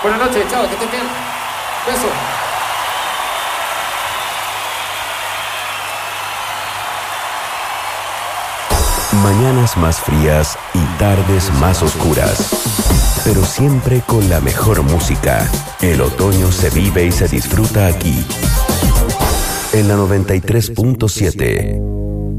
Buenas noches, chao, que estén bien. Beso. Mañanas más frías y tardes más oscuras, pero siempre con la mejor música. El otoño se vive y se disfruta aquí, en la 93.7.